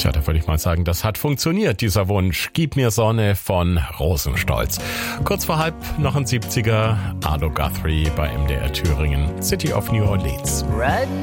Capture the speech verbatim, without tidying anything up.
Tja, da würde ich mal sagen, das hat funktioniert, dieser Wunsch. Gib mir Sonne von Rosenstolz. Kurz vor halb noch ein siebziger, Arlo Guthrie bei M D R Thüringen, City of New Orleans. Riding